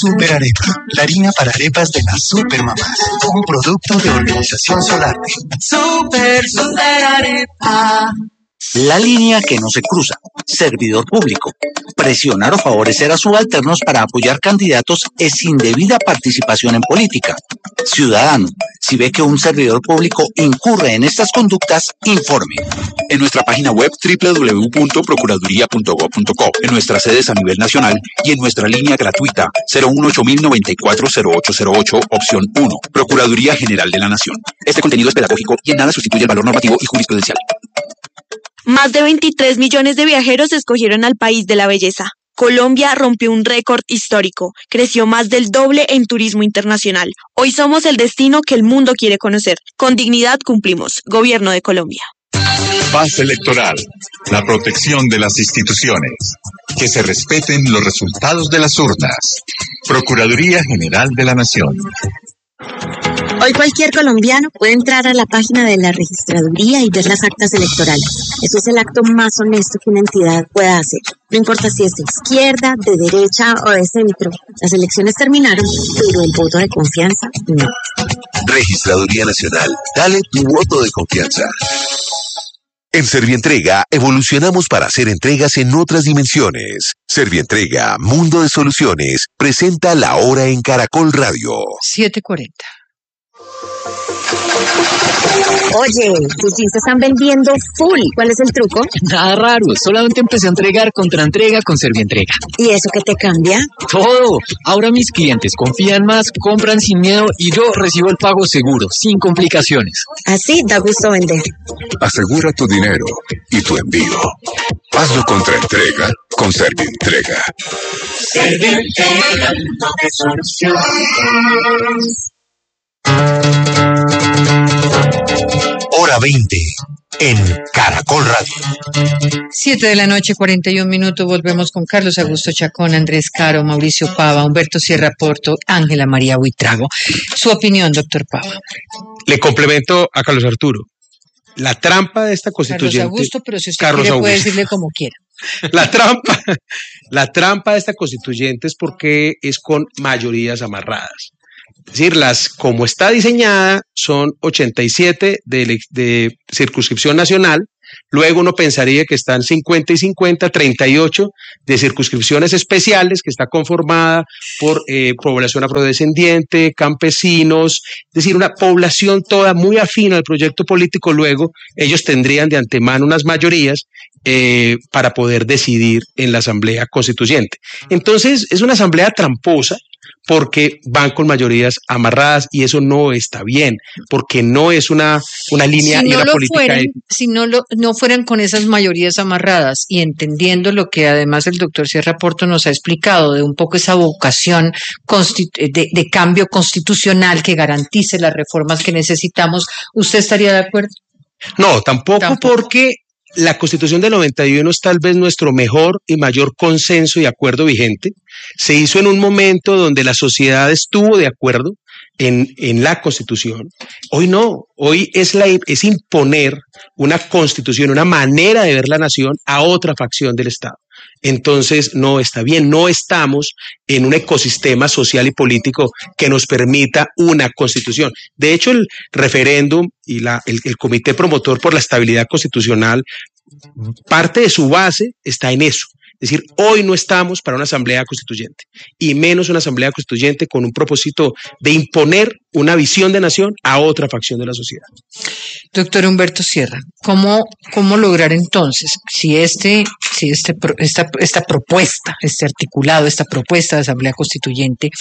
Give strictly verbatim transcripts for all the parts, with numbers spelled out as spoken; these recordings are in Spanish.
Super Arepa, la harina para arepas de las supermamás. Un producto de Organización Solarte. Super, Super Arepa. La línea que no se cruza. Servidor público. Presionar o favorecer a subalternos para apoyar candidatos es indebida participación en política. Ciudadano, si ve que un servidor público incurre en estas conductas, informe. En nuestra página web doble u doble u doble u punto procuraduría punto gob punto co, en nuestras sedes a nivel nacional y en nuestra línea gratuita cero uno ocho mil noventa y cuatro cero ocho cero ocho, opción uno, Procuraduría General de la Nación. Este contenido es pedagógico y en nada sustituye el valor normativo y jurisprudencial. Más de veintitrés millones de viajeros escogieron al país de la belleza. Colombia rompió un récord histórico, creció más del doble en turismo internacional. Hoy somos el destino que el mundo quiere conocer. Con dignidad cumplimos. Gobierno de Colombia. Paz electoral, la protección de las instituciones, que se respeten los resultados de las urnas. Procuraduría General de la Nación. Hoy cualquier colombiano puede entrar a la página de la registraduría y ver las actas electorales. Eso es el acto más honesto que una entidad pueda hacer. No importa si es de izquierda, de derecha o de centro. Las elecciones terminaron, pero el voto de confianza no. Registraduría Nacional, dale tu voto de confianza. En Servientrega evolucionamos para hacer entregas en otras dimensiones. Servientrega, Mundo de Soluciones, presenta La Hora en Caracol Radio. siete cuarenta. Oye, tus jeans se están vendiendo full. ¿Cuál es el truco? Nada raro, solamente empecé a entregar contra entrega con Servientrega. ¿Y eso qué te cambia? Todo. Ahora mis clientes confían más, compran sin miedo y yo recibo el pago seguro, sin complicaciones. Así da gusto vender. Asegura tu dinero y tu envío. Hazlo contra entrega con Servientrega. Servientrega, mundo de soluciones. Hora veinte en Caracol Radio. Siete de la noche, cuarenta y un minutos. Volvemos con Carlos Augusto Chacón, Andrés Caro, Mauricio Pava, Humberto Sierra Porto, Ángela María Buitrago. Su opinión, doctor Pava. Le complemento a Carlos Arturo. La trampa de esta constituyente... Carlos Augusto, pero si usted Carlos quiere Augusto. puede decirle como quiera. La trampa, la trampa de esta constituyente es porque es con mayorías amarradas. Es decir, las, como está diseñada, son ochenta y siete de, de circunscripción nacional. Luego uno pensaría que están cincuenta y cincuenta, treinta y ocho de circunscripciones especiales, que está conformada por eh, población afrodescendiente, campesinos, es decir, una población toda muy afín al proyecto político. Luego ellos tendrían de antemano unas mayorías eh, para poder decidir en la Asamblea Constituyente. Entonces, es una asamblea tramposa, porque van con mayorías amarradas y eso no está bien, porque no es una, una línea si y no una lo política. Fueran, ética. Si no, lo, no fueran con esas mayorías amarradas y entendiendo lo que además el doctor Sierra Porto nos ha explicado de un poco esa vocación de, de cambio constitucional que garantice las reformas que necesitamos, ¿usted estaría de acuerdo? No, tampoco, Tampoco. porque la Constitución del noventa y uno es tal vez nuestro mejor y mayor consenso y acuerdo vigente. Se hizo en un momento donde la sociedad estuvo de acuerdo en, en la Constitución. Hoy no, hoy es, la, es imponer una Constitución, una manera de ver la nación a otra facción del Estado. Entonces no está bien, no estamos en un ecosistema social y político que nos permita una constitución. De hecho, el referéndum y la, el, el comité promotor por la estabilidad constitucional, parte de su base está en eso. Es decir, hoy no estamos para una asamblea constituyente y menos una asamblea constituyente con un propósito de imponer una visión de nación a otra facción de la sociedad. Doctor Humberto Sierra, ¿cómo, cómo lograr entonces, si este, si este, esta, esta propuesta, este articulado, esta propuesta de asamblea constituyente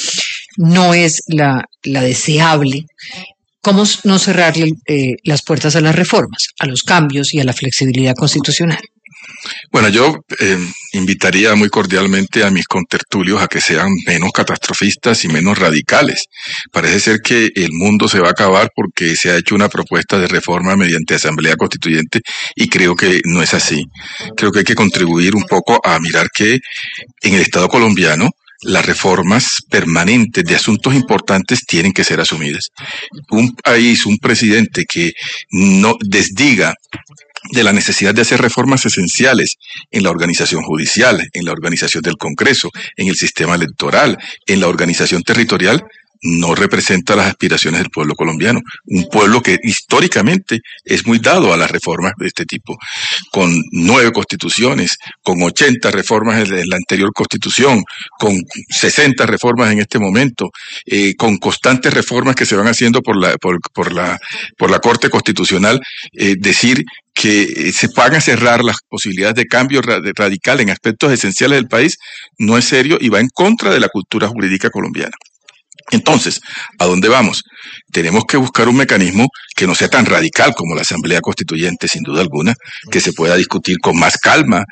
no es la, la deseable, cómo no cerrarle eh, las puertas a las reformas, a los cambios y a la flexibilidad constitucional? Bueno, yo eh, invitaría muy cordialmente a mis contertulios a que sean menos catastrofistas y menos radicales. Parece ser que el mundo se va a acabar porque se ha hecho una propuesta de reforma mediante asamblea constituyente y creo que no es así. Creo que hay que contribuir un poco a mirar que en el Estado colombiano las reformas permanentes de asuntos importantes tienen que ser asumidas. Un país, un presidente que no desdiga de la necesidad de hacer reformas esenciales en la organización judicial, en la organización del Congreso, en el sistema electoral, en la organización territorial, no representa las aspiraciones del pueblo colombiano, un pueblo que históricamente es muy dado a las reformas de este tipo, con nueve constituciones, con ochenta reformas en la anterior constitución, con sesenta reformas en este momento, eh, con constantes reformas que se van haciendo por la, por, por la, por la Corte Constitucional, eh, decir que se van a cerrar las posibilidades de cambio radical en aspectos esenciales del país no es serio y va en contra de la cultura jurídica colombiana. Entonces, ¿a dónde vamos? Tenemos que buscar un mecanismo que no sea tan radical como la Asamblea Constituyente, sin duda alguna, que se pueda discutir con más calma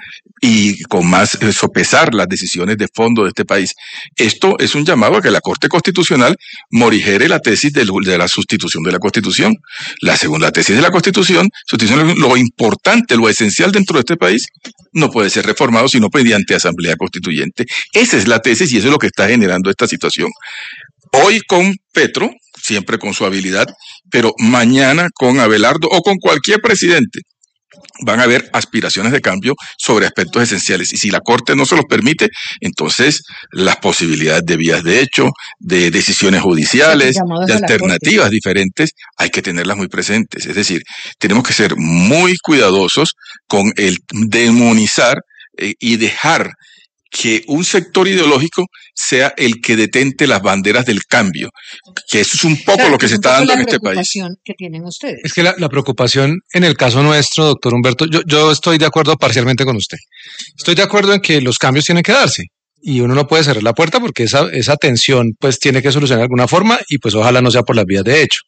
y con más eh, sopesar las decisiones de fondo de este país. Esto es un llamado a que la Corte Constitucional morigere la tesis de, de la sustitución de la Constitución. La segunda tesis de la Constitución, sustitución, lo importante, lo esencial dentro de este país, no puede ser reformado sino mediante Asamblea Constituyente. Esa es la tesis y eso es lo que está generando esta situación. Hoy con Petro, siempre con su habilidad, pero mañana con Abelardo o con cualquier presidente van a haber aspiraciones de cambio sobre aspectos esenciales. Y si la Corte no se los permite, entonces las posibilidades de vías de hecho, de decisiones judiciales, de alternativas diferentes, hay que tenerlas muy presentes. Es decir, tenemos que ser muy cuidadosos con el demonizar eh, y dejar que un sector ideológico sea el que detente las banderas del cambio, que eso es un poco claro, lo que, que se está dando en este país. Que tienen ustedes. Es que la, la preocupación en el caso nuestro, doctor Humberto, yo, yo estoy de acuerdo parcialmente con usted. Estoy de acuerdo en que los cambios tienen que darse y uno no puede cerrar la puerta porque esa, esa tensión pues tiene que solucionar de alguna forma y pues ojalá no sea por las vías de hecho.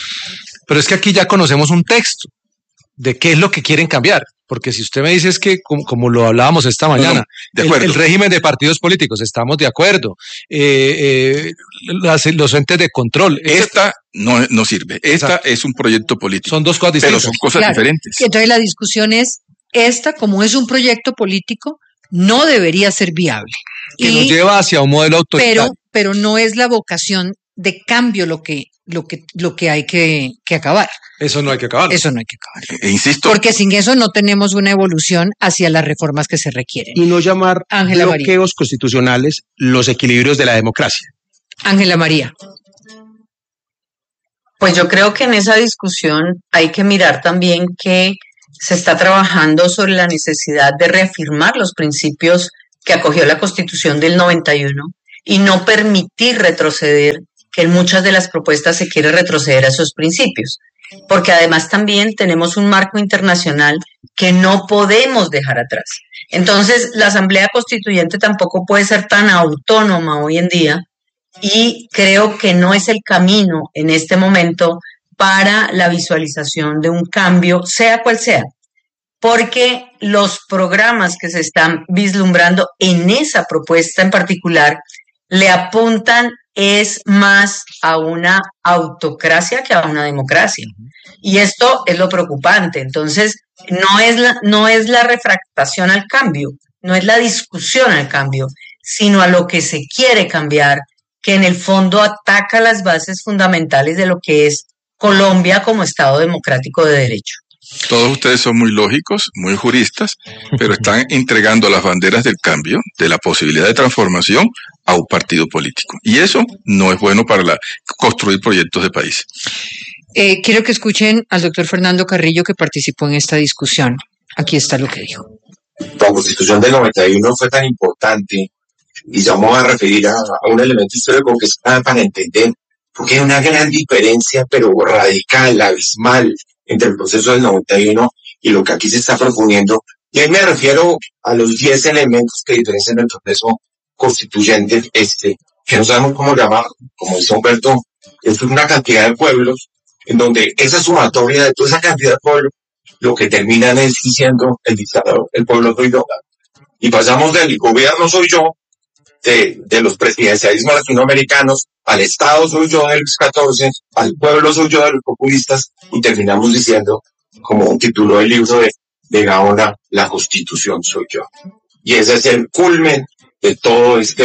Pero es que aquí ya conocemos un texto de qué es lo que quieren cambiar. Porque si usted me dice es que, como, como lo hablábamos esta mañana, no, no, el, el régimen de partidos políticos, estamos de acuerdo, eh, eh, las, los entes de control. Esta no, no sirve, esta exacto. Es un proyecto político. Son dos cosas distintas. Pero son cosas claro. diferentes. Entonces la discusión es, esta como es un proyecto político, no debería ser viable. Que y, nos lleva hacia un modelo autoritario. Pero, pero no es la vocación de cambio lo que, lo que, lo que hay que, que acabar. Eso no hay que acabar. Eso no hay que acabar. E insisto. Porque sin eso no tenemos una evolución hacia las reformas que se requieren. Y no llamar Ángela bloqueos María. Constitucionales los equilibrios de la democracia. Ángela María. Pues yo creo que en esa discusión hay que mirar también que se está trabajando sobre la necesidad de reafirmar los principios que acogió la Constitución del noventa y uno y no permitir retroceder, que en muchas de las propuestas se quiere retroceder a esos principios. Porque además también tenemos un marco internacional que no podemos dejar atrás. Entonces, la Asamblea Constituyente tampoco puede ser tan autónoma hoy en día y creo que no es el camino en este momento para la visualización de un cambio, sea cual sea, porque los programas que se están vislumbrando en esa propuesta en particular le apuntan es más a una autocracia que a una democracia. Y esto es lo preocupante. Entonces, no es la, no es la refractación al cambio, no es la discusión al cambio, sino a lo que se quiere cambiar, que en el fondo ataca las bases fundamentales de lo que es Colombia como Estado democrático de derecho. Todos ustedes son muy lógicos, muy juristas, pero están entregando las banderas del cambio, de la posibilidad de transformación, a un partido político. Y eso no es bueno para la, construir proyectos de país. Eh, quiero que escuchen al doctor Fernando Carrillo, que participó en esta discusión. Aquí está lo que dijo. La Constitución del noventa y uno fue tan importante, y ya vamos a referir a, a un elemento histórico que está para entender, porque hay una gran diferencia, pero radical, abismal, entre el proceso del noventa y uno y lo que aquí se está proponiendo. Y ahí me refiero a los diez elementos que diferencian el proceso constituyente, este, que no sabemos cómo llamar, como dice Humberto, es una cantidad de pueblos, en donde esa sumatoria de toda esa cantidad de pueblos, lo que terminan es diciendo el dictador, el pueblo soy yo. Y pasamos del gobierno soy yo, de, de los presidencialismos latinoamericanos, al Estado soy yo del Luis catorce, al pueblo soy yo de los populistas, y terminamos diciendo, como un título del libro de, de Gaona, la Constitución soy yo. Y ese es el culmen de todo este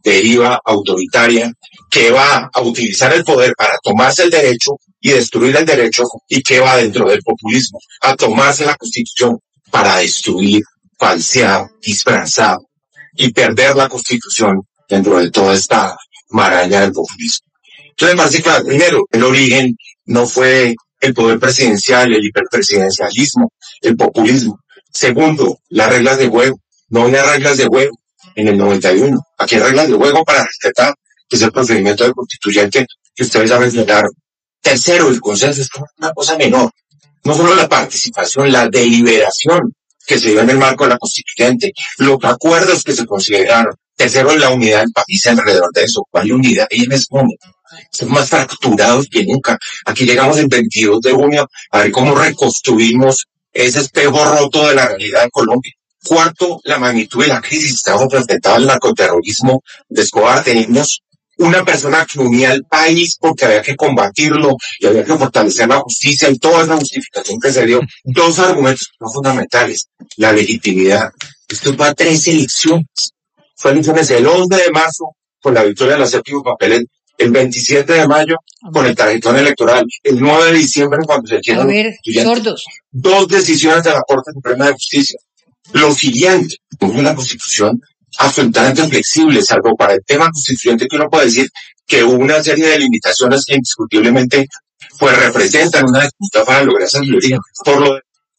deriva autoritaria que va a utilizar el poder para tomarse el derecho y destruir el derecho, y que va dentro del populismo a tomarse la Constitución para destruir, falsear, disfrazar y perder la Constitución dentro de toda esta maraña del populismo. Entonces, me parece claro, primero, el origen no fue el poder presidencial, el hiperpresidencialismo, el populismo. Segundo, las reglas de juego. No había reglas de juego en el noventa y uno. Aquí hay reglas de juego para respetar, que es el procedimiento del constituyente que ustedes ya mencionaron. Tercero, el consenso es una cosa menor. No solo la participación, la deliberación que se dio en el marco de la constituyente, los acuerdos que se consideraron. Tercero, la unidad del país alrededor de eso. ¿Cuál unidad? Ahí en ese momento. Estamos más fracturados que nunca. Aquí llegamos el veintidós de junio a ver cómo reconstruimos ese espejo roto de la realidad de Colombia. Cuarto, la magnitud de la crisis. Estamos enfrentados al narcoterrorismo de Escobar. Tenemos una persona que unía al país porque había que combatirlo y había que fortalecer la justicia y toda esa justificación que se dio. Dos argumentos son fundamentales. La legitimidad. Esto fue a tres elecciones. Fue elecciones el once de marzo con la victoria de la séptima papeleta, el veintisiete de mayo con el tarjetón electoral, el nueve de diciembre cuando se hicieron a ver, sordos. Dos decisiones de la Corte Suprema de Justicia. Lo siguiente, una constitución absolutamente flexible, salvo para el tema constituyente, que uno puede decir que hubo una serie de limitaciones que indiscutiblemente pues representan una dificultad para lograr esa mayoría. Por lo de...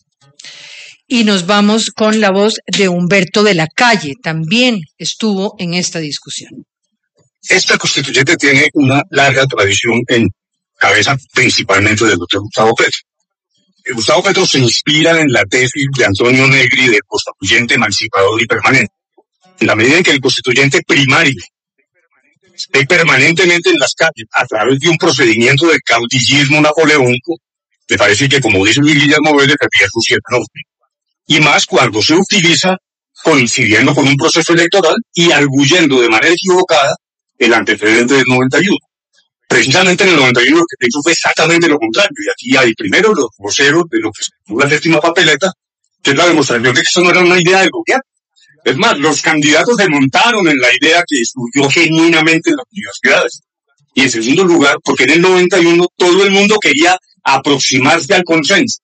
Y nos vamos con la voz de Humberto de la Calle, también estuvo en esta discusión. Esta constituyente tiene una larga tradición en cabeza principalmente del doctor Gustavo Petro. Gustavo Petro se inspira en la tesis de Antonio Negri de constituyente emancipador y permanente. En la medida en que el constituyente primario esté permanentemente en las calles a través de un procedimiento de caudillismo napoleónico, me parece que, como dice Guillermo Vélez, pierde su cierta norte. Y más cuando se utiliza coincidiendo con un proceso electoral y arguyendo de manera equivocada el antecedente del noventa y uno. Precisamente en el noventa y uno lo que hizo fue exactamente lo contrario. Y aquí hay primero los voceros de lo que se llama la séptima papeleta, que es la demostración de que eso no era una idea del gobierno. Es más, los candidatos se montaron en la idea que surgió genuinamente en las universidades. Y en segundo lugar, porque en el noventa y uno todo el mundo quería aproximarse al consenso.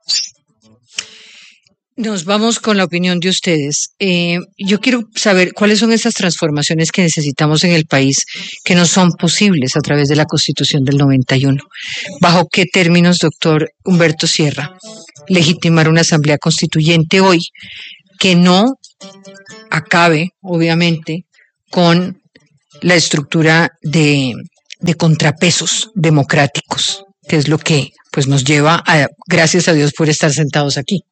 Nos vamos con la opinión de ustedes. Eh, yo quiero saber cuáles son esas transformaciones que necesitamos en el país que no son posibles a través de la Constitución del noventa y uno. ¿Bajo qué términos, doctor Humberto Sierra, legitimar una asamblea constituyente hoy que no acabe, obviamente, con la estructura de, de contrapesos democráticos, que es lo que pues nos lleva a, gracias a Dios por estar sentados aquí?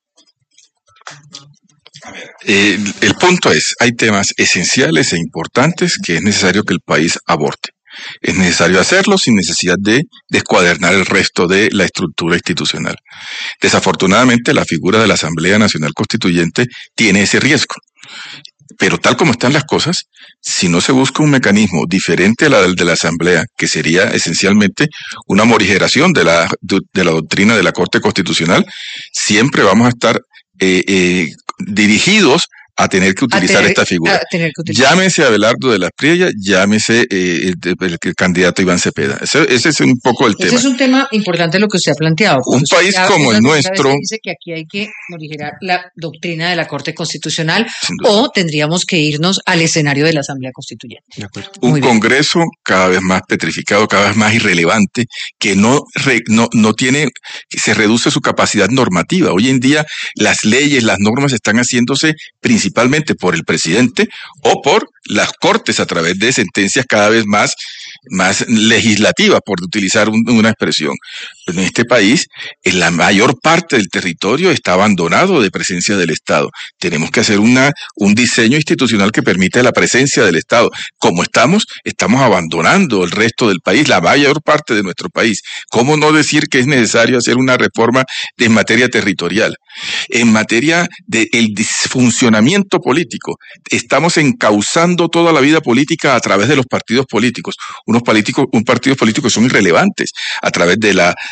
Eh, el punto es, hay temas esenciales e importantes que es necesario que el país aborde. Es necesario hacerlo sin necesidad de descuadernar el resto de la estructura institucional. Desafortunadamente, la figura de la Asamblea Nacional Constituyente tiene ese riesgo. Pero tal como están las cosas, si no se busca un mecanismo diferente a la del de la Asamblea, que sería esencialmente una morigeración de la, de la doctrina de la Corte Constitucional, siempre vamos a estar eh, eh, dirigidos a tener que utilizar tener, esta figura. Que utilizar. Llámese Abelardo de las Priellas, llámese eh, el, el, el candidato Iván Cepeda. Ese, ese es un poco el ese tema. Ese es un tema importante lo que usted ha planteado. Un país como el nuestro. Dice que aquí hay que morigerar la doctrina de la Corte Constitucional o tendríamos que irnos al escenario de la Asamblea Constituyente. Un Muy Congreso bien. Cada vez más petrificado, cada vez más irrelevante, que no, re, no, no tiene, se reduce su capacidad normativa. Hoy en día las leyes, las normas están haciéndose principalmente principalmente por el presidente o por las cortes a través de sentencias cada vez más, más legislativas, por utilizar un, una expresión. Pero en este país, en la mayor parte del territorio está abandonado de presencia del Estado. Tenemos que hacer una, un diseño institucional que permita la presencia del Estado. Como estamos, estamos abandonando el resto del país, la mayor parte de nuestro país. ¿Cómo no decir que es necesario hacer una reforma en materia territorial? En materia del disfuncionamiento político, estamos encauzando toda la vida política a través de los partidos políticos, unos políticos, un partidos políticos que son irrelevantes, a través de la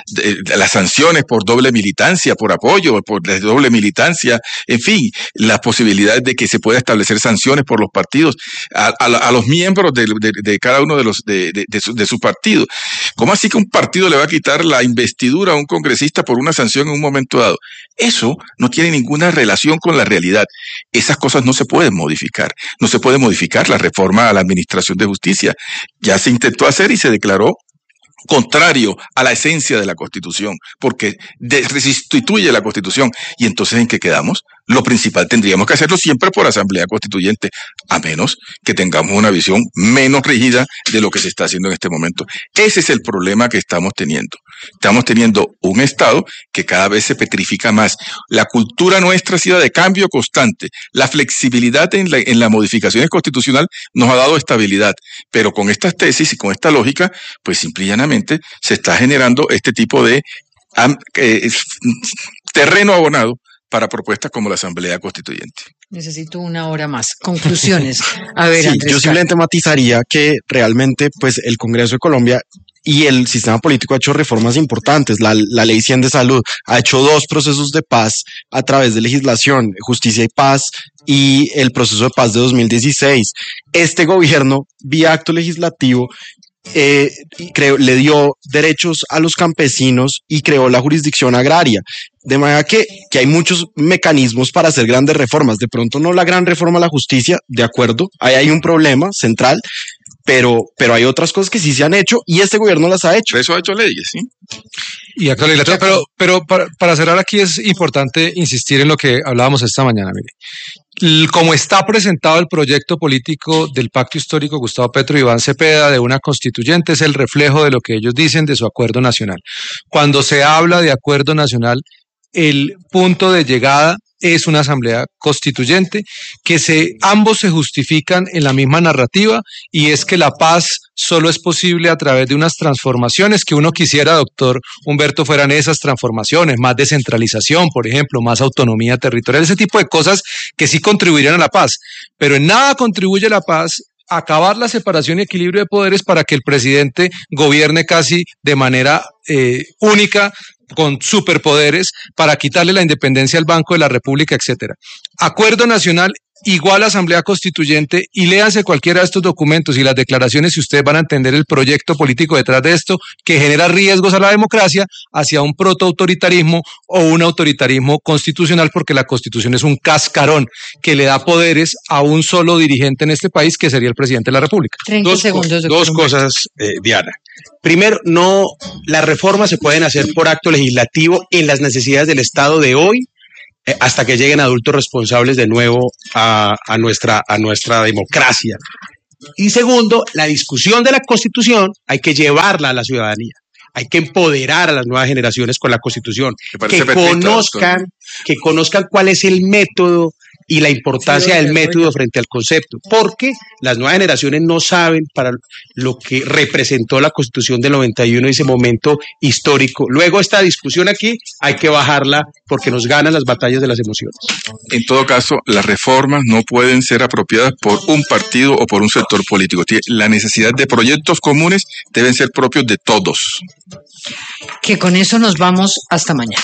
de, de las sanciones por doble militancia, por apoyo, por doble militancia, en fin, las posibilidades de que se pueda establecer sanciones por los partidos a, a, a los miembros de, de, de cada uno de los de, de, de, su, de su partido. ¿Cómo así que un partido le va a quitar la investidura a un congresista por una sanción en un momento dado? Eso no tiene ninguna relación con la realidad. Esas cosas no se pueden modificar. No se puede modificar la reforma a la administración de justicia. Ya se intentó hacer y se declaró contrario a la esencia de la Constitución, porque restituye la Constitución. ¿Y entonces en qué quedamos? Lo principal tendríamos que hacerlo siempre por asamblea constituyente, a menos que tengamos una visión menos rígida de lo que se está haciendo en este momento. Ese es el problema que estamos teniendo. Estamos teniendo un Estado que cada vez se petrifica más. La cultura nuestra ha sido de cambio constante. La flexibilidad en la, en la modificación constitucional nos ha dado estabilidad, pero con estas tesis y con esta lógica, pues simple y llanamente se está generando este tipo de eh, terreno abonado para propuestas como la Asamblea Constituyente. Necesito una hora más. Conclusiones. A ver, sí, Andrés yo simplemente matizaría que realmente, pues, el Congreso de Colombia y el sistema político ha hecho reformas importantes. La, la Ley cien de Salud ha hecho dos procesos de paz a través de legislación, Justicia y Paz, y el proceso de paz de dos mil dieciséis. Este gobierno, vía acto legislativo, Eh, creo, le dio derechos a los campesinos y creó la jurisdicción agraria. De manera que, que hay muchos mecanismos para hacer grandes reformas. De pronto no la gran reforma a la justicia, de acuerdo, ahí hay un problema central, pero, pero hay otras cosas que sí se han hecho y este gobierno las ha hecho. Eso ha hecho leyes, ¿sí? Y acto legislativo, pero, pero para, para cerrar aquí es importante insistir en lo que hablábamos esta mañana, mire. Como está presentado el proyecto político del Pacto Histórico Gustavo Petro y Iván Cepeda de una constituyente, es el reflejo de lo que ellos dicen de su acuerdo nacional. Cuando se habla de acuerdo nacional, el punto de llegada es una asamblea constituyente que se, ambos se justifican en la misma narrativa, y es que la paz solo es posible a través de unas transformaciones que uno quisiera, doctor Humberto, fueran esas transformaciones, más descentralización, por ejemplo, más autonomía territorial, ese tipo de cosas que sí contribuirían a la paz, pero en nada contribuye la paz acabar la separación y equilibrio de poderes para que el presidente gobierne casi de manera eh, única, con superpoderes, para quitarle la independencia al Banco de la República, etcétera. Acuerdo nacional igual a Asamblea Constituyente, y léanse cualquiera de estos documentos y las declaraciones y ustedes van a entender el proyecto político detrás de esto, que genera riesgos a la democracia hacia un protoautoritarismo o un autoritarismo constitucional, porque la Constitución es un cascarón que le da poderes a un solo dirigente en este país, que sería el presidente de la República. treinta Dos, segundos, doctor dos Humberto. cosas, eh, Diana. Primero, no, las reformas se pueden hacer por acto legislativo en las necesidades del Estado de hoy, eh, hasta que lleguen adultos responsables de nuevo a, a, nuestra, a nuestra democracia. Y segundo, la discusión de la Constitución hay que llevarla a la ciudadanía. Hay que empoderar a las nuevas generaciones con la Constitución, que perfecto, conozcan, que conozcan cuál es el método y la importancia del método frente al concepto, porque las nuevas generaciones no saben para lo que representó la Constitución del noventa y uno, ese momento histórico. Luego esta discusión aquí hay que bajarla porque nos ganan las batallas de las emociones. En todo caso, las reformas no pueden ser apropiadas por un partido o por un sector político. La necesidad de proyectos comunes deben ser propios de todos. Que con eso nos vamos hasta mañana.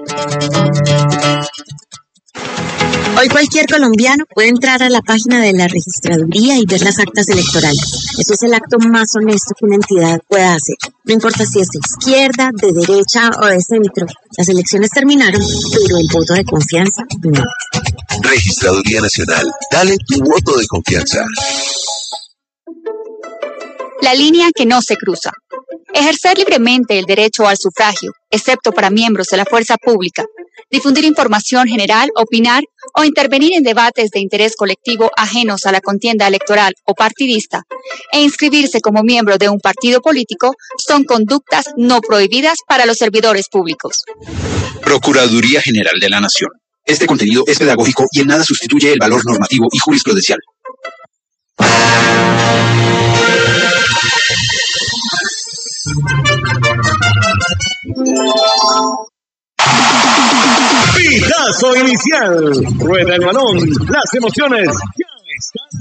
Hoy cualquier colombiano puede entrar a la página de la registraduría y ver las actas electorales. Eso es el acto más honesto que una entidad pueda hacer. No importa si es de izquierda, de derecha o de centro. Las elecciones terminaron, pero el voto de confianza no. Registraduría Nacional. Dale tu voto de confianza. La línea que no se cruza. Ejercer libremente el derecho al sufragio, excepto para miembros de la fuerza pública. Difundir información general, opinar o intervenir en debates de interés colectivo ajenos a la contienda electoral o partidista, e inscribirse como miembro de un partido político son conductas no prohibidas para los servidores públicos. Procuraduría General de la Nación. Este contenido es pedagógico y en nada sustituye el valor normativo y jurisprudencial. Pitazo inicial. Rueda el balón. Las emociones ya están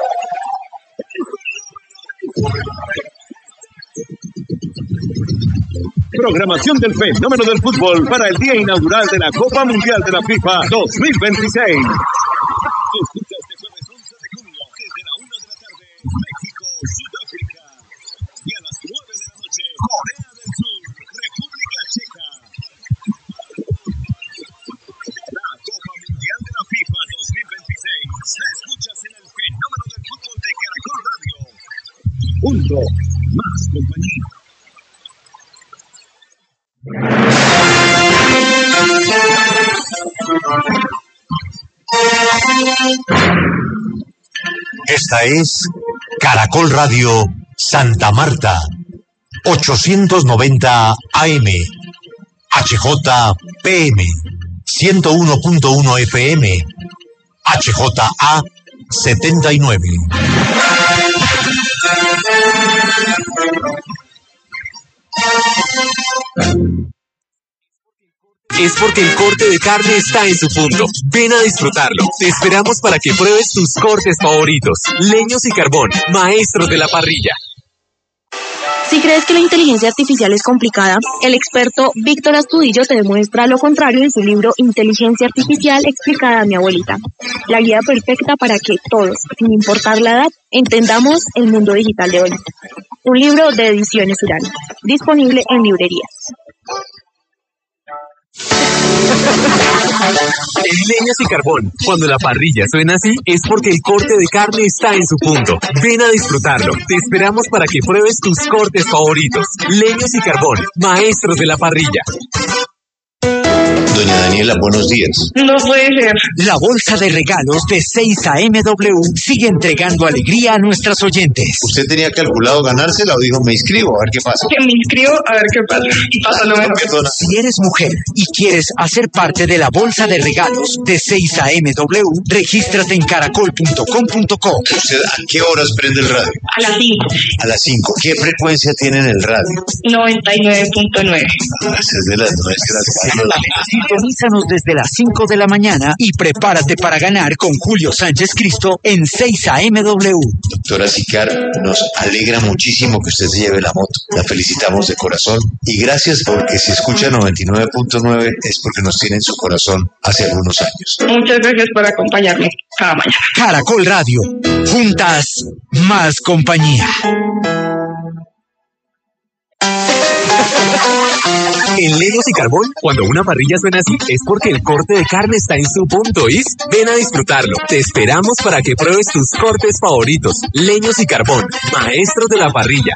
aquí. Programación del fenómeno del fútbol para el día inaugural de la Copa Mundial de la FIFA dos mil veintiséis. Escucha este jueves once de junio desde la una de la tarde, México, Sudáfrica. Y a las nueve de la noche, Corea del Sur, República Checa. La Copa Mundial de la FIFA dos mil veintiséis la escuchas en el fenómeno del fútbol de Caracol Radio. Junto, más compañía. Esta es Caracol Radio Santa Marta, ochocientos noventa A M, H J P M, ciento uno punto uno F M, H J A setenta y nueve. Es porque el corte de carne está en su punto. Ven a disfrutarlo. Te esperamos para que pruebes tus cortes favoritos. Leños y carbón, maestros de la parrilla. Si crees que la inteligencia artificial es complicada, el experto Víctor Astudillo te demuestra lo contrario en su libro Inteligencia Artificial explicada a mi abuelita. La guía perfecta para que todos, sin importar la edad, entendamos el mundo digital de hoy. Un libro de Ediciones Urano, disponible en librerías. En Leños y Carbón, cuando la parrilla suena así, es porque el corte de carne está en su punto. Ven a disfrutarlo. Te esperamos para que pruebes tus cortes favoritos. Leños y Carbón, maestros de la parrilla. Doña Daniela, buenos días. No puede ser. La bolsa de regalos de seis A M W sigue entregando alegría a nuestras oyentes. ¿Usted tenía calculado ganársela o dijo me inscribo a ver qué pasa? Que me inscribo a ver qué pasa. Y pasa lo mejor. Si eres mujer y quieres hacer parte de la bolsa de regalos de seis A M W, regístrate en caracol punto com punto co. ¿Usted a qué horas prende el radio? A las cinco. A las cinco. ¿Qué frecuencia tiene en el radio? noventa y nueve punto nueve. Es de las nuestras. Sintonízanos desde las cinco de la mañana y prepárate para ganar con Julio Sánchez Cristo en seis A M W. Doctora Sicar, nos alegra muchísimo que usted se lleve la moto. La felicitamos de corazón y gracias porque si escucha noventa y nueve punto nueve es porque nos tiene en su corazón hace algunos años. Muchas gracias por acompañarme cada mañana. Caracol Radio, juntas, más compañía. En Leños y Carbón, cuando una parrilla suena así, es porque el corte de carne está en su punto, ¿is? Ven a disfrutarlo. Te esperamos para que pruebes tus cortes favoritos. Leños y Carbón, maestros de la parrilla.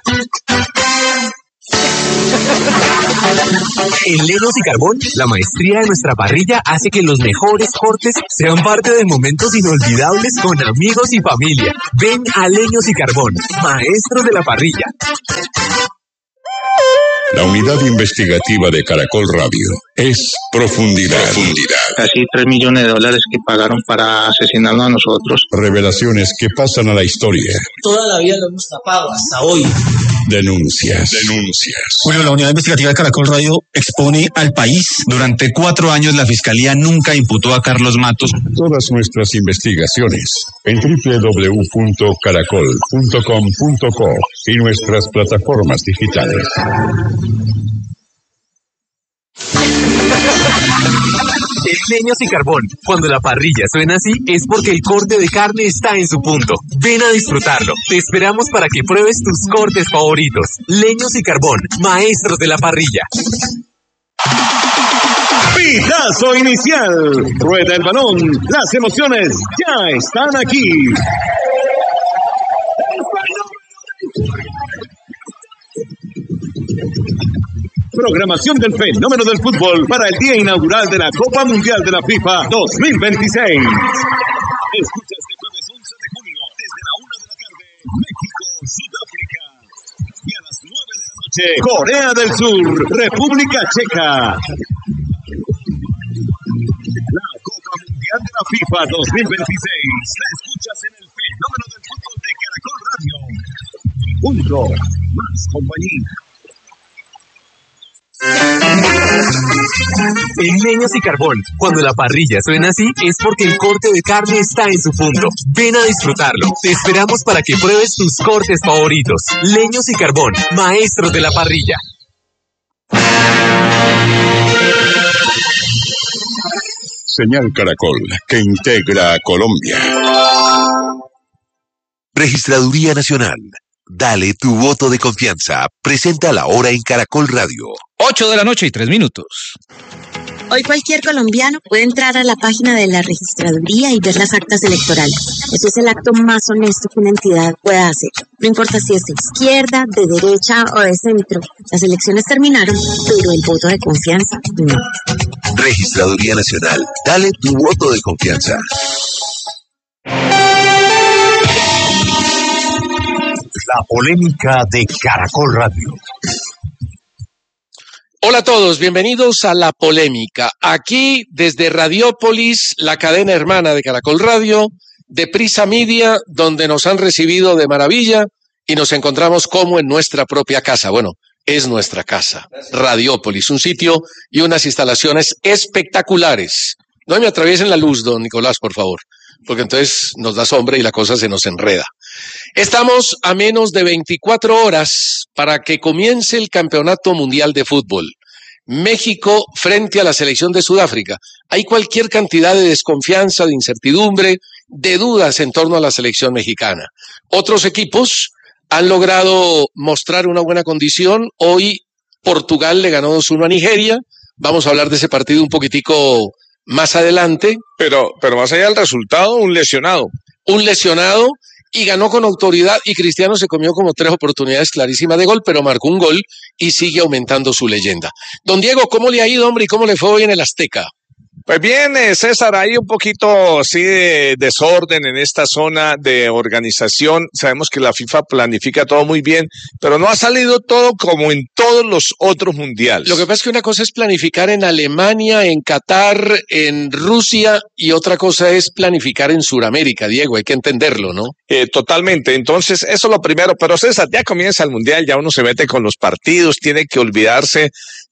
En Leños y Carbón, la maestría de nuestra parrilla hace que los mejores cortes sean parte de momentos inolvidables con amigos y familia. Ven a Leños y Carbón, maestros de la parrilla. La unidad investigativa de Caracol Radio es Profundidad. Profundidad. Casi tres millones de dólares que pagaron para asesinarnos a nosotros. Revelaciones que pasan a la historia. Toda la vida lo hemos tapado, hasta hoy. Denuncias. Denuncias. Bueno, la unidad investigativa de Caracol Radio expone al país. Durante cuatro años la Fiscalía nunca imputó a Carlos Matos. Todas nuestras investigaciones en doble u doble u doble u punto caracol punto com punto co y nuestras plataformas digitales. En Leños y Carbón, cuando la parrilla suena así, es porque el corte de carne está en su punto. Ven a disfrutarlo. Te esperamos para que pruebes tus cortes favoritos. Leños y Carbón, maestros de la parrilla. Pitazo inicial. Rueda el balón. Las emociones ya están aquí. Programación del fenómeno del fútbol para el día inaugural de la Copa Mundial de la FIFA dos mil veintiséis. Escucha este jueves once de junio desde la una de la tarde, México, Sudáfrica. Y a las nueve de la noche, Corea del Sur, República Checa. La Copa Mundial de la FIFA dos mil veintiséis la escuchas en el fenómeno del fútbol de Caracol Radio. Junto, más compañía. En Leños y Carbón, cuando la parrilla suena así, es porque el corte de carne está en su punto. Ven a disfrutarlo. Te esperamos para que pruebes tus cortes favoritos. Leños y Carbón, maestros de la parrilla. Señal Caracol, que integra a Colombia. Registraduría Nacional. Dale tu voto de confianza. Presenta la hora en Caracol Radio. ocho de la noche y tres minutos. Hoy cualquier colombiano puede entrar a la página de la registraduría y ver las actas electorales. Eso es el acto más honesto que una entidad pueda hacer. No importa si es de izquierda, de derecha o de centro. Las elecciones terminaron, pero el voto de confianza no. Registraduría Nacional. Dale tu voto de confianza. La polémica de Caracol Radio. Hola a todos, bienvenidos a La Polémica. Aquí desde Radiópolis, la cadena hermana de Caracol Radio, de Prisa Media, donde nos han recibido de maravilla y nos encontramos como en nuestra propia casa. Bueno, es nuestra casa, Radiópolis, un sitio y unas instalaciones espectaculares. No me atraviesen la luz, don Nicolás, por favor, porque entonces nos da sombra y la cosa se nos enreda. Estamos a menos de veinticuatro horas para que comience el Campeonato Mundial de Fútbol. México frente a la selección de Sudáfrica. Hay cualquier cantidad de desconfianza, de incertidumbre, de dudas en torno a la selección mexicana. Otros equipos han logrado mostrar una buena condición. Hoy Portugal le ganó dos uno a Nigeria. Vamos a hablar de ese partido un poquitico más adelante. Pero, pero más allá del resultado, un lesionado. Un lesionado. Y ganó con autoridad, y Cristiano se comió como tres oportunidades clarísimas de gol, pero marcó un gol y sigue aumentando su leyenda. Don Diego, ¿cómo le ha ido, hombre, y cómo le fue hoy en el Azteca? Pues bien, eh, César, hay un poquito así de desorden en esta zona de organización. Sabemos que la FIFA planifica todo muy bien, pero no ha salido todo como en todos los otros mundiales. Lo que pasa es que una cosa es planificar en Alemania, en Qatar, en Rusia, y otra cosa es planificar en Sudamérica, Diego, hay que entenderlo, ¿no? Eh, totalmente, entonces eso es lo primero, pero César, ya comienza el mundial, ya uno se mete con los partidos, tiene que olvidarse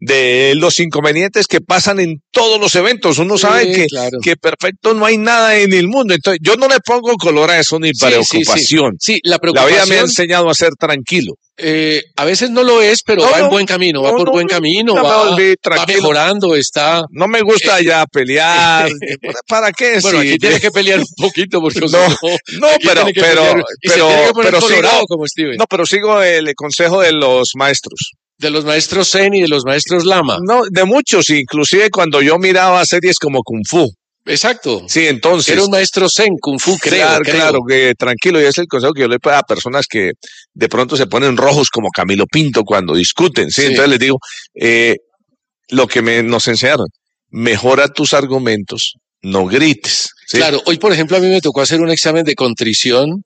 de los inconvenientes que pasan en todos los eventos. Uno sabe sí, que, claro. que perfecto no hay nada en el mundo. Entonces, yo no le pongo color a eso ni sí, preocupación. Sí, sí. sí, la preocupación. La vida me ha enseñado a ser tranquilo. Eh, a veces no lo es, pero no, va en buen camino, va no, por no, buen camino, no va, va mejorando, está... No me gusta eh, ya pelear, ¿para qué? Bueno, sí, aquí tiene que pelear un poquito, porque no, no, no pero, pero, pero, pero sigo, como Steven. No, pero sigo el consejo de los maestros. De los maestros Zen y de los maestros Lama. No, de muchos, inclusive cuando yo miraba series como Kung Fu. Exacto. Sí, entonces. Era un maestro Zen, Kung Fu, creo. Claro, creo. claro, que tranquilo, y es el consejo que yo le doy a personas que de pronto se ponen rojos como Camilo Pinto cuando discuten, ¿sí? sí. Entonces les digo, eh, lo que me, nos enseñaron, mejora tus argumentos, no grites. ¿sí? Claro, hoy por ejemplo a mí me tocó hacer un examen de contrición,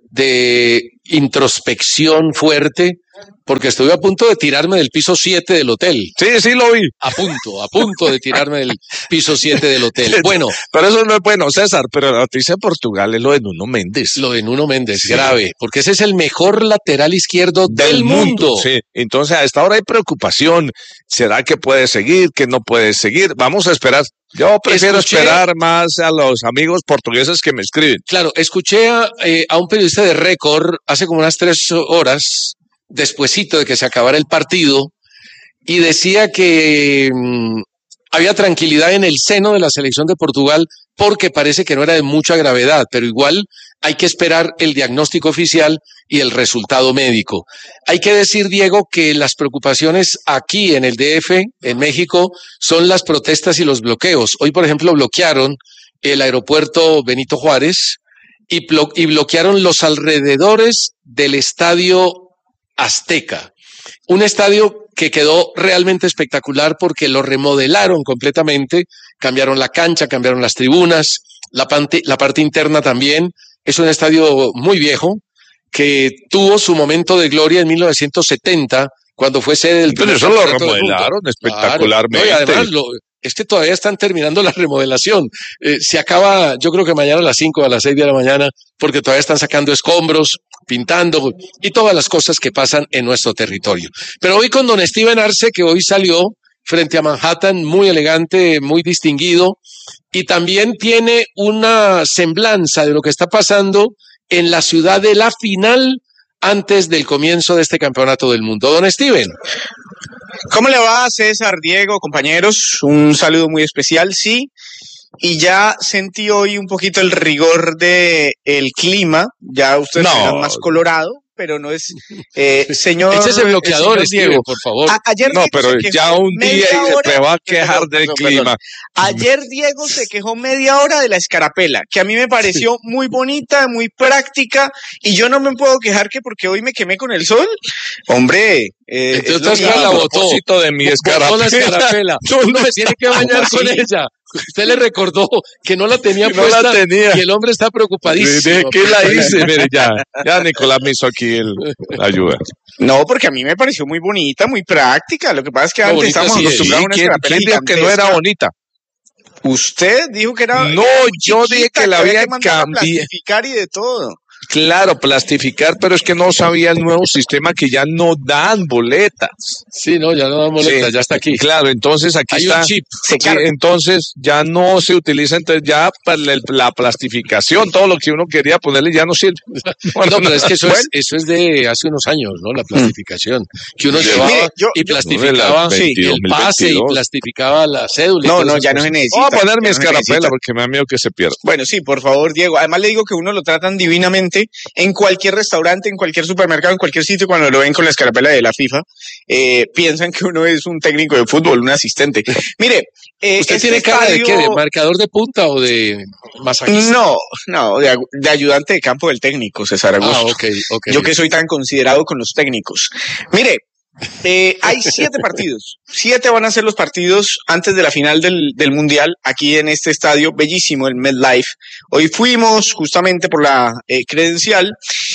de introspección fuerte, porque estuve a punto de tirarme del piso siete del hotel. Sí, sí lo vi. A punto, a punto de tirarme del piso siete del hotel. Bueno. Pero eso no es bueno, César, pero la noticia de Portugal es lo de Nuno Méndez. Lo de Nuno Méndez, sí. grave, porque ese es el mejor lateral izquierdo del, del mundo. mundo. Sí, entonces a esta hora hay preocupación. ¿Será que puede seguir, que no puede seguir? Vamos a esperar. Yo prefiero escuché, esperar más a los amigos portugueses que me escriben. Claro, escuché a, eh, a un periodista de Récord hace como unas tres horas, despuesito de que se acabara el partido, y decía que mmm, había tranquilidad en el seno de la selección de Portugal porque parece que no era de mucha gravedad, pero igual hay que esperar el diagnóstico oficial y el resultado médico. Hay que decir, Diego, que las preocupaciones aquí en el D F, en México, son las protestas y los bloqueos. Hoy, por ejemplo, bloquearon el aeropuerto Benito Juárez y, blo- y bloquearon los alrededores del estadio Azteca. Un estadio que quedó realmente espectacular porque lo remodelaron completamente, cambiaron la cancha, cambiaron las tribunas, la parte, la parte interna también. Es un estadio muy viejo que tuvo su momento de gloria en mil novecientos setenta, cuando fue sede del... Pero eso lo remodelaron espectacularmente. Claro. No, y además lo, es que todavía están terminando la remodelación. Eh, se acaba, yo creo que mañana a las cinco o a las seis de la mañana, porque todavía están sacando escombros, pintando y todas las cosas que pasan en nuestro territorio. Pero hoy con don Steven Arce, que hoy salió frente a Manhattan, muy elegante, muy distinguido, y también tiene una semblanza de lo que está pasando en la ciudad de la final antes del comienzo de este campeonato del mundo. Don Steven. ¿Cómo le va, César, Diego, compañeros? Un saludo muy especial. Sí, y ya sentí hoy un poquito el rigor de el clima. Ya ustedes No. están más colorado, pero no es eh, señor. Échese bloqueador, el señor Steven, por favor. A- ayer No, Diego pero se quejó ya un día media y se hora- te va a quejar Perdón, del perdón, clima. perdón. Ayer Diego se quejó media hora de la escarapela, que a mí me pareció muy bonita, muy práctica, y yo no me puedo quejar que porque hoy me quemé con el sol. Hombre, eh, es lo Entonces mismo. la A botó. propósito de mi Botó la escarapela. escarapela. Uno se tiene que bañar con ella. Usted le recordó que no la tenía Que no puesta la tenía. y el hombre está preocupadísimo. ¿De qué la hice? Mire, ya, ya Nicolás me hizo aquí el, la ayuda. No, porque a mí me pareció muy bonita, muy práctica. Lo que pasa es que No, antes bonita estábamos sí es. acostumbrados a una ¿Quién, escarapela quién dijo que no era gigantesca. bonita? Usted dijo que era. No, era muy yo dije chiquita, que la había había que mandarla a cambiado. plastificar y de todo. Claro, plastificar, pero es que no sabía el nuevo sistema que ya no dan boletas. Sí, no, ya no da boleta, Sí, ya está aquí. Claro, entonces aquí Hay está. un chip. Se Sí, carga. entonces ya no se utiliza, entonces ya para la, la plastificación, todo lo que uno quería ponerle ya no sirve. No, pero es que eso, Bueno, es, eso es de hace unos años, ¿no? La plastificación. Que uno llevaba Mire, yo- y yo- plastificaba Sí, el pase y veintidós. plastificaba la cédula. y No, todas no, esas ya no cosas. se necesita. Voy a poner mi ya no se escarapela necesita. porque me da miedo que se pierda. Bueno, sí, por favor, Diego. Además le digo que uno lo tratan divinamente en cualquier restaurante, en cualquier supermercado, en cualquier sitio. Cuando lo ven con la escarapela de la FIFA, eh, piensan que uno es un técnico de fútbol, un asistente. Mire, eh, ¿Usted este tiene cara de estadio- qué? ¿De marcador de punta o de masajista? No, no, de, agu- de ayudante de campo del técnico, César Augusto. Ah, ok, ok. Yo que soy tan considerado con los técnicos. Mire, eh, hay siete partidos. Siete van a ser los partidos antes de la final del, del Mundial aquí en este estadio bellísimo, el MetLife. Hoy fuimos justamente por la eh, credencial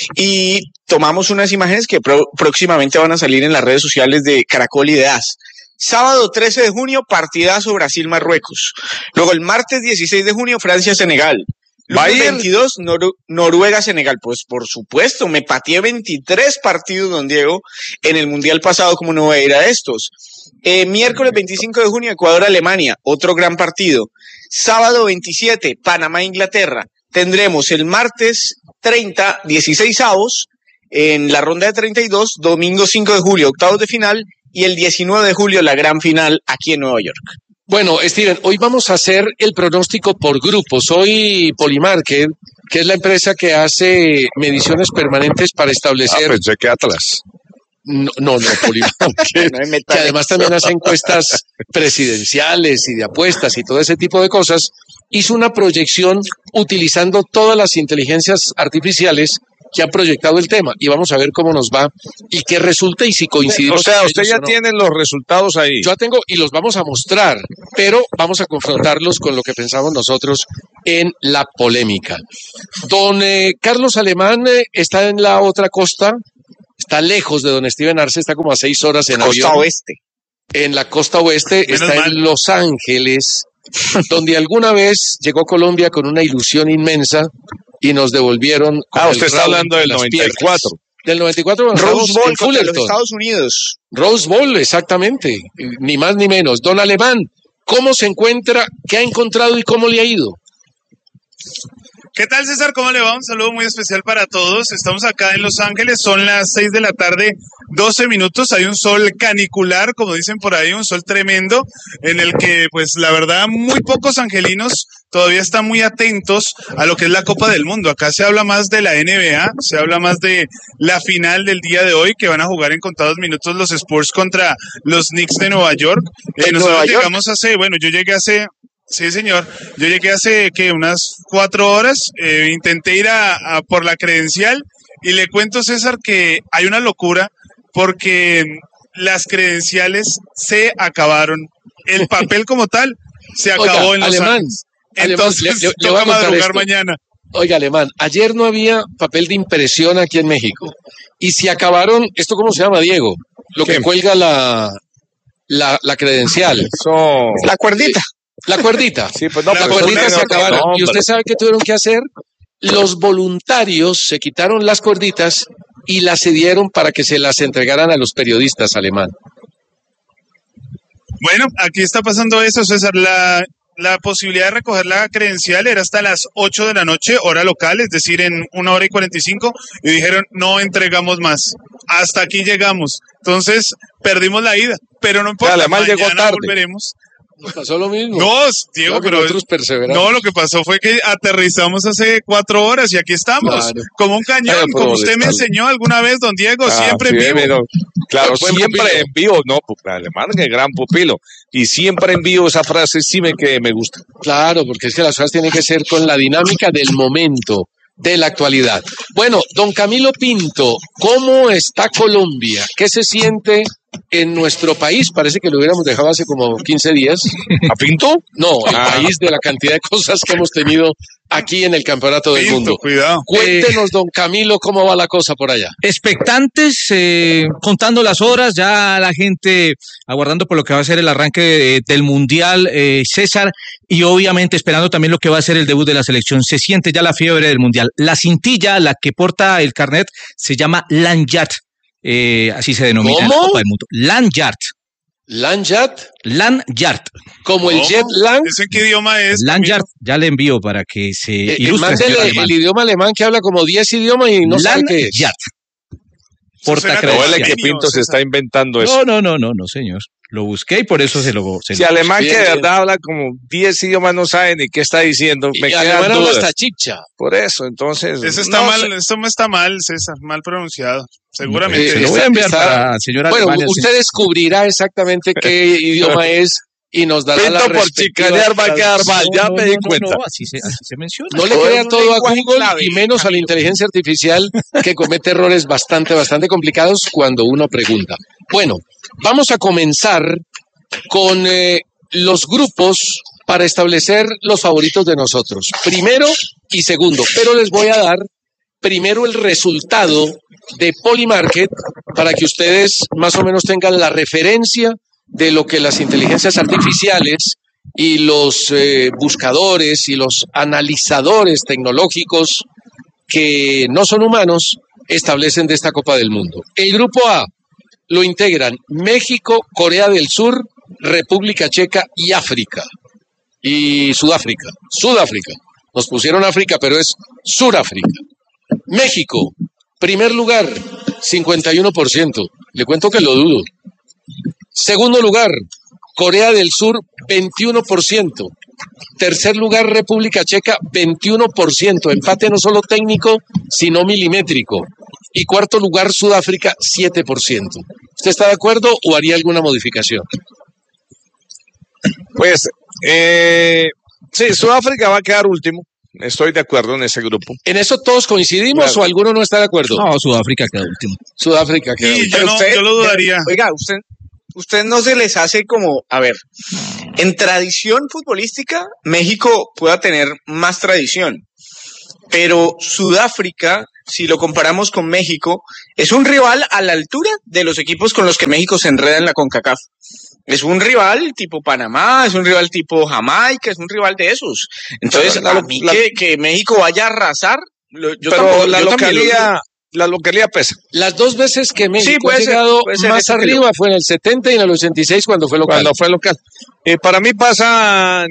y tomamos unas imágenes que pro- próximamente van a salir en las redes sociales de Caracol y de A S. Sábado trece de junio, partidazo Brasil-Marruecos. Luego el martes dieciséis de junio, Francia-Senegal. ¿Va a Lunes ir? veintidós, Noru- Noruega-Senegal. Pues por supuesto, me pateé veintitrés partidos, don Diego, en el Mundial pasado, como no voy a ir a estos. Eh, miércoles veinticinco de junio, Ecuador-Alemania, otro gran partido. Sábado veintisiete, Panamá-Inglaterra. Tendremos el martes treinta, dieciséis avos, en la ronda de treinta y dos, domingo cinco de julio, octavos de final, y el diecinueve de julio, la gran final aquí en Nueva York. Bueno, Steven, hoy vamos a hacer el pronóstico por grupos. Hoy Polymarket, que es la empresa que hace mediciones permanentes para Ah, establecer... pensé que Atlas. No, no, no, Polymarket, No me metan que en además esto. también hace encuestas presidenciales y de apuestas y todo ese tipo de cosas, hizo una proyección utilizando todas las inteligencias artificiales que han proyectado el tema y vamos a ver cómo nos va y qué resulta y si coincidimos. O sea, con usted ellos ya o no. tiene los resultados ahí. Yo tengo y los vamos a mostrar, pero vamos a confrontarlos con lo que pensamos nosotros en la polémica. Don eh, Carlos Alemán eh, está en la otra costa, está lejos de don Steven Arce, está como a seis horas en Costa avión. Oeste. En la costa oeste, Menos está mal. en Los Ángeles, donde alguna vez llegó Colombia con una ilusión inmensa y nos devolvieron. con Ah, el usted está rabo hablando de del las noventa y cuatro. piernas. Del noventa y cuatro, bueno, Rose estamos Bowl en contra los Fullerton. Estados Unidos. Rose Bowl, exactamente, ni más ni menos. Don Alemán, ¿cómo se encuentra? ¿Qué ha encontrado y cómo le ha ido? ¿Qué tal, César? ¿Cómo le va? Un saludo muy especial para todos. Estamos acá en Los Ángeles, son las seis de la tarde, doce minutos. Hay un sol canicular, como dicen por ahí, un sol tremendo, en el que, pues, la verdad, muy pocos angelinos todavía están muy atentos a lo que es la Copa del Mundo. Acá se habla más de la N B A, se habla más de la final del día de hoy, que van a jugar en contados minutos los Spurs contra los Knicks de Nueva York. Eh, ¿En nosotros Nueva York? llegamos hace, bueno, yo llegué hace... Sí, señor. Yo llegué hace que unas cuatro horas, eh, intenté ir a, a por la credencial y le cuento, César, que hay una locura porque las credenciales se acabaron. El papel como tal se acabó Oiga, en Los Alemán, Ángeles. Alemán, Entonces le- le- le voy a toca contar madrugar esto. mañana. Oiga, Alemán, ayer no había papel de impresión aquí en México. Y si acabaron, ¿esto cómo se llama, Diego? Lo que ¿Qué? cuelga la, la, la credencial. Eso. La cuerdita. La cuerdita. Sí, pues no, la pero cuerdita eso se no- acabaron. no, ¿Y usted hombre. sabe qué tuvieron que hacer? Los voluntarios se quitaron las cuerditas y las cedieron para que se las entregaran a los periodistas, Alemán. Bueno, aquí está pasando eso, César. La, la posibilidad de recoger la credencial era hasta las ocho de la noche, hora local, es decir, en una hora y cuarenta y cinco, y dijeron, no entregamos más. Hasta aquí llegamos. Entonces, perdimos la ida, pero no importa. Alemán llegó mañana tarde. volveremos. Nos pasó lo mismo. No, Diego, Claro que pero nosotros perseveramos. no, lo que pasó fue que aterrizamos hace cuatro horas y aquí estamos, Claro. como un cañón, Pero, pero como usted me está- enseñó alguna vez, don Diego, Ah, siempre sí, en vivo. pero, claro, Buen siempre pupilo. en vivo, no, pues, alemán, que gran pupilo. Y siempre en vivo esa frase sí me, que me gusta. Claro, porque es que las cosas tienen que ser con la dinámica del momento, de la actualidad. Bueno, don Camilo Pinto, ¿cómo está Colombia? ¿Qué se siente en nuestro país? Parece que lo hubiéramos dejado hace como quince días. ¿A Pinto? No, el Ah. país de la cantidad de cosas que hemos tenido aquí en el Campeonato del Pinto, Mundo. cuidado. Cuéntenos, don Camilo, cómo va la cosa por allá. Expectantes, eh, contando las horas, ya la gente aguardando por lo que va a ser el arranque eh, del Mundial, eh, César, y obviamente esperando también lo que va a ser el debut de la selección. Se siente ya la fiebre del Mundial. La cintilla, la que porta el carnet, se llama Lanyard, eh, así se denomina en la ¿Cómo? Copa del Mundo. Lanyard. Lanyard, Lanyard. como el ¿Cómo? jet lag. ¿Eso en qué idioma es? Lanyard, ya le envío para que se Eh, eh, ilustre. mándele señor el, alemán. idioma alemán que habla como diez idiomas y no sabe qué es. Lanyard. Eso Porta suena No credencial. vale que genio, Pinto se César. está inventando eso. No, no, no, no, no, señor. Lo busqué y por eso se lo... Se Si lo- alemán Bien, que de bien. verdad habla como diez idiomas no sabe ni qué está diciendo, Y me alemán quedan habla dudas. hasta chicha. Por eso, entonces. Eso está no mal, sé. esto está mal, César, mal pronunciado. Seguramente. Eh, Se lo voy a está- enviar está- para el señor Bueno, Alemania. usted descubrirá exactamente qué idioma es y nos dará la Pinto por respectiva chicanear va a quedar mal, No, ya no, me no, di no, cuenta. no, así, se, así se menciona. No le Todo crea es un todo a lenguaje Google clave, y menos a la Camilo. inteligencia artificial que comete errores bastante, bastante complicados cuando uno pregunta. Bueno, vamos a comenzar con eh, los grupos para establecer los favoritos de nosotros. Primero y segundo, pero les voy a dar primero el resultado de Polymarket para que ustedes más o menos tengan la referencia de lo que las inteligencias artificiales y los eh, buscadores y los analizadores tecnológicos que no son humanos establecen de esta Copa del Mundo. El grupo A lo integran México, Corea del Sur, República Checa y África. Y Sudáfrica. Sudáfrica. Nos pusieron África, pero es Suráfrica. México, primer lugar, cincuenta y uno por ciento. Le cuento que lo dudo. Segundo lugar, Corea del Sur, veintiuno por ciento. Tercer lugar, República Checa, veintiuno por ciento. Empate no solo técnico, sino milimétrico. Y cuarto lugar, Sudáfrica, siete por ciento. ¿Usted está de acuerdo o haría alguna modificación? Pues, eh, sí, Sudáfrica va a quedar último. Estoy de acuerdo en ese grupo. ¿En eso todos coincidimos Claro. o alguno no está de acuerdo? No, Sudáfrica queda último. Sudáfrica queda Sí, último. yo, no, yo lo dudaría. Oiga, usted, usted no se les hace como, a ver, en tradición futbolística, México pueda tener más tradición, pero Sudáfrica, si lo comparamos con México, es un rival a la altura de los equipos con los que México se enreda en la CONCACAF. Es un rival tipo Panamá, es un rival tipo Jamaica, es un rival de esos. Entonces, Pero la- a mí la- que, que México vaya a arrasar, lo- yo Pero tampoco- la yo también lo localidad, dudo. la localidad pesa. Las dos veces que México Sí, puede ha ser, llegado puede ser más eso que arriba lo- fue en el setenta y en el ochenta y seis cuando fue local. Cuando fue local. Eh, para mí pasa.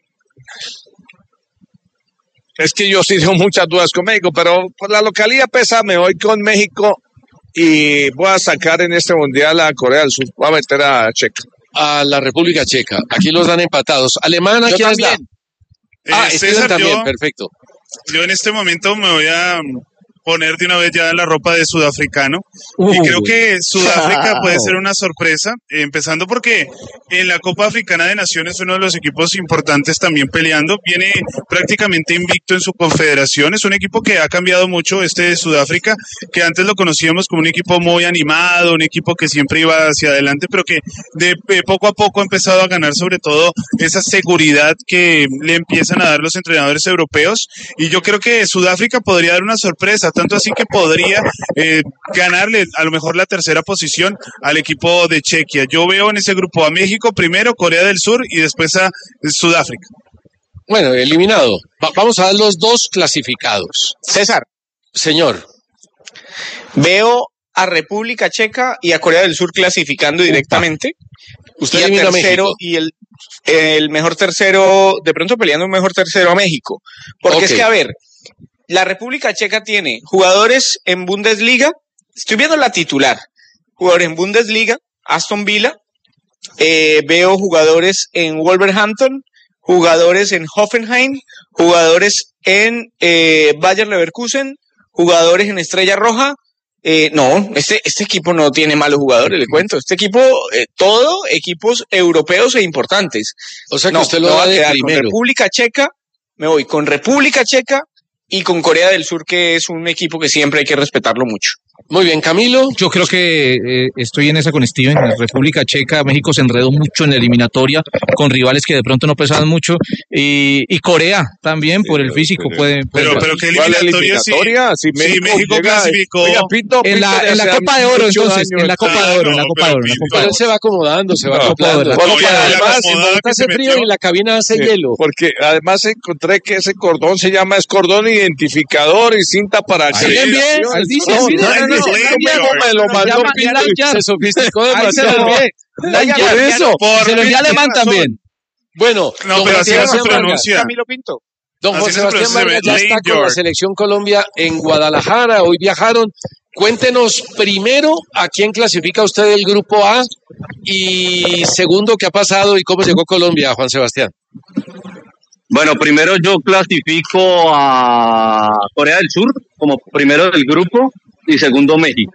Es que yo sí tengo muchas dudas con México, pero por la localidad pesa, me voy con México y voy a sacar en este mundial a Corea del Sur. Voy a meter a Checa. A la República Checa. Aquí los dan empatados. Alemania, Yo ¿quién también. está? Ah, Eh, Steven César, también, yo- perfecto. Yo en este momento me voy a mm, poner de una vez ya la ropa de sudafricano y Uh. creo que Sudáfrica puede ser una sorpresa, eh, empezando porque en la Copa Africana de Naciones uno de los equipos importantes también peleando, viene prácticamente invicto en su confederación, es un equipo que ha cambiado mucho este de Sudáfrica, que antes lo conocíamos como un equipo muy animado, un equipo que siempre iba hacia adelante, pero que de eh, poco a poco ha empezado a ganar sobre todo esa seguridad que le empiezan a dar los entrenadores europeos y yo creo que Sudáfrica podría dar una sorpresa, tanto así que podría eh, ganarle a lo mejor la tercera posición al equipo de Chequia. Yo veo en ese grupo a México primero, Corea del Sur y después a Sudáfrica. Bueno, eliminado. Va- vamos a dar los dos clasificados. César, Señor. veo a República Checa y a Corea del Sur clasificando directamente. Usted y a elimina a tercero México. y el, el mejor tercero, de pronto peleando un mejor tercero a México. Porque Ok. es que, a ver, la República Checa tiene jugadores en Bundesliga, estoy viendo la titular, jugadores en Bundesliga, Aston Villa, eh, veo jugadores en Wolverhampton, jugadores en Hoffenheim, jugadores en eh, Bayer Leverkusen, jugadores en Estrella Roja. Eh, no, este, este equipo no tiene malos jugadores, le cuento. Este equipo, eh, todo equipos europeos e importantes. O sea que no, usted lo me da voy a de quedar primero. con República Checa, me voy con República Checa y con Corea del Sur, que es un equipo que siempre hay que respetarlo mucho. Muy bien, Camilo. Yo creo que eh, estoy en esa con Steven. En la República Checa, México se enredó mucho en la eliminatoria con rivales que de pronto no pesaban mucho. Y, y Corea también, sí, por el físico. Pero, puede, puede pero, pero ¿qué eliminatoria? eliminatoria? Sí, Si México, sí, México llega, clasificó. Oiga, Pinto, en la, Pinto en la Copa de Oro, entonces. En la Copa de Oro, en la Copa de Oro. Pero él se va acomodando, se va No, acoplando. la Bueno, Copa de Oro. además, La en acomodada Bogotá que hace se frío metió. y en la cabina hace Sí, hielo. Porque además encontré que ese cordón se llama, es cordón identificador y cinta para Ahí bien, bien, acreditación. dice, No, mire, no, no, no, dice, no, me lo se mandó llama Pinto. Lanyard. Se sofisticó Ahí se lo demasiado. envié. Lanyard. Por eso. Por Se lo envié mí, alemán tiene razón. también. Bueno, No, don pero Juan así no se Sebastián Vargas, pronuncia. Camilo Pinto. Don Así Juan se Sebastián pronuncia, Vargas ya está Lane con la George. Selección Colombia en Guadalajara. Hoy viajaron. Cuéntenos primero a quién clasifica usted del grupo A y segundo qué ha pasado y cómo llegó Colombia, Juan Sebastián. Bueno, primero yo clasifico a Corea del Sur como primero del grupo y segundo México.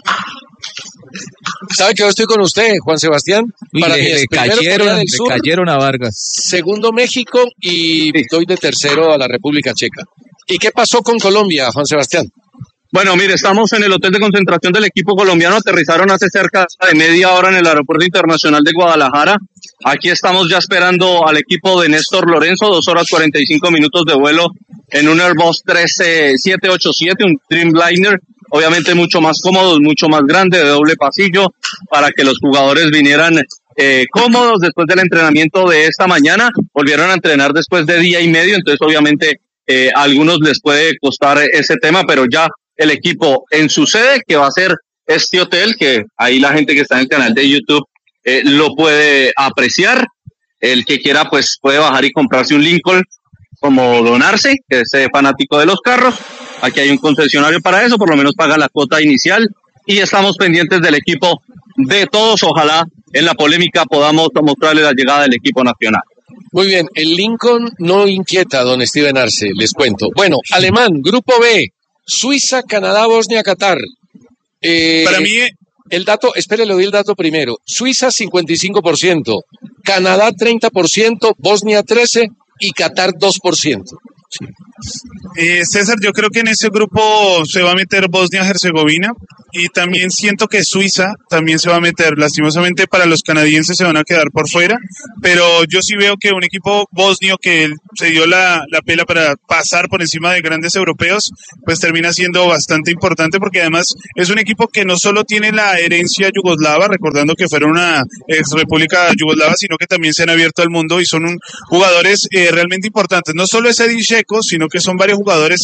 ¿Sabe que yo estoy con usted, Juan Sebastián? Uy, Para le, mí es le primero cayeron, Corea del le Sur, cayeron a Vargas. segundo México y doy de tercero a la República Checa. ¿Y qué pasó con Colombia, Juan Sebastián? Bueno, mire, estamos en el hotel de concentración del equipo colombiano. Aterrizaron hace cerca de media hora en el Aeropuerto Internacional de Guadalajara. Aquí estamos ya esperando al equipo de Néstor Lorenzo, dos horas cuarenta y cinco minutos de vuelo en un Airbus siete ochenta y siete, un Dreamliner, obviamente mucho más cómodo, mucho más grande, de doble pasillo, para que los jugadores vinieran eh, cómodos después del entrenamiento de esta mañana. Volvieron a entrenar después de día y medio, entonces obviamente eh, a algunos les puede costar ese tema, pero ya el equipo en su sede, que va a ser este hotel, que ahí la gente que está en el canal de YouTube eh, lo puede apreciar. El que quiera, pues puede bajar y comprarse un Lincoln como donarse, que es eh, fanático de los carros. Aquí hay un concesionario para eso, por lo menos paga la cuota inicial. Y estamos pendientes del equipo de todos. Ojalá en la polémica podamos mostrarle la llegada del equipo nacional. Muy bien, el Lincoln no inquieta a don Steven Arce, les cuento. Bueno, alemán, grupo B, Suiza, Canadá, Bosnia, Qatar. Eh, Para mí, el dato, espere, le doy el dato primero. Suiza cincuenta y cinco por ciento, Canadá treinta por ciento, Bosnia trece por ciento y Qatar dos por ciento. Eh, César, yo creo que en ese grupo se va a meter Bosnia-Herzegovina y también siento que Suiza también se va a meter. Lastimosamente para los canadienses se van a quedar por fuera, pero yo sí veo que un equipo bosnio que se dio la, la pela para pasar por encima de grandes europeos, pues termina siendo bastante importante porque además es un equipo que no solo tiene la herencia yugoslava, recordando que fueron una ex república yugoslava, sino que también se han abierto al mundo y son un, jugadores eh, realmente importantes. No solo es Edin Dzeko, sino que son varios jugadores.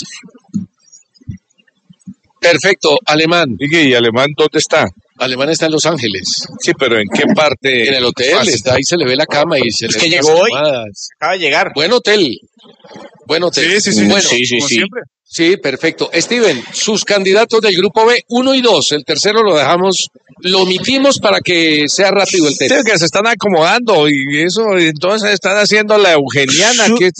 Perfecto, alemán. ¿Y alemán dónde está? Alemán está en Los Ángeles. Sí, pero ¿en qué parte? En el hotel, Fácil. está ahí, se le ve la cama y se Es le que ven llegó las hoy. almohadas. Acaba de llegar. Buen hotel. Buen hotel. Sí, sí, sí. Bueno, Sí, sí, como sí. siempre. sí, perfecto. Steven, sus candidatos del grupo B, uno y dos. El tercero lo dejamos, lo omitimos para que sea rápido el Sí, tema. que se están acomodando y eso, entonces están haciendo la eugeniana. Su- que